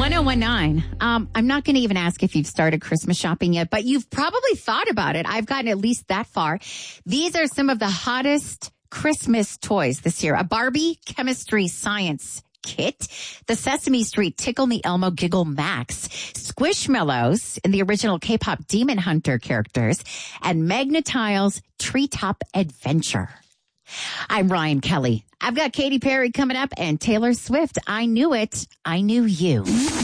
1019. I'm not going to even ask if you've started Christmas shopping yet, but you've probably thought about it. I've gotten at least that far. These are some of the hottest Christmas toys this year. A Barbie chemistry science kit, the Sesame Street Tickle Me Elmo Giggle Max, Squishmallows in the original K-pop Demon Hunter characters, and Magnetiles Treetop Adventure. I'm Ryan Kelly. I've got Katy Perry coming up and Taylor Swift. I Knew It. I Knew You.